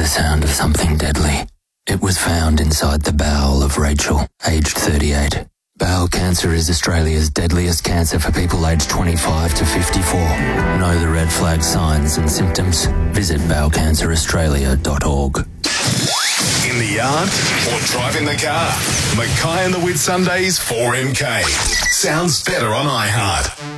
the sound of something deadly. It was found inside the bowel of Rachel, aged 38. Bowel cancer is Australia's deadliest cancer for people aged 25 to 54. Know the red flag signs and symptoms? Visit bowelcanceraustralia.org. In the yard or driving the car? Mackay and the Whitsundays 4MK. Sounds better on iHeart.